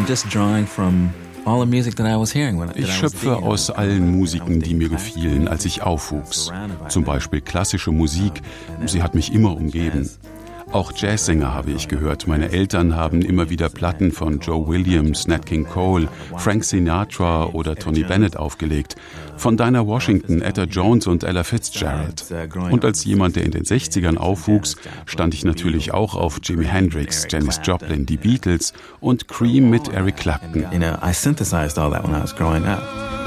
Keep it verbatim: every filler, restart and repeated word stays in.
Ich schöpfe aus allen Musiken, die mir gefielen, als ich aufwuchs. Zum Beispiel klassische Musik, sie hat mich immer umgeben. Auch Jazzsänger habe ich gehört. Meine Eltern haben immer wieder Platten von Joe Williams, Nat King Cole, Frank Sinatra oder Tony Bennett aufgelegt. Von Dinah Washington, Etta Jones und Ella Fitzgerald. Und als jemand, der in den sechzigern aufwuchs, stand ich natürlich auch auf Jimi Hendrix, Janis Joplin, die Beatles und Cream mit Eric Clapton.